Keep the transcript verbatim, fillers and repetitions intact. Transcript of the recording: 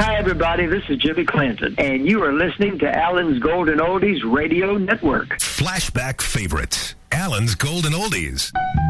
Hi, everybody. This is Jimmy Clanton, and you are listening to Allen's Golden Oldies Radio Network. Flashback Favorites, Allen's Golden Oldies.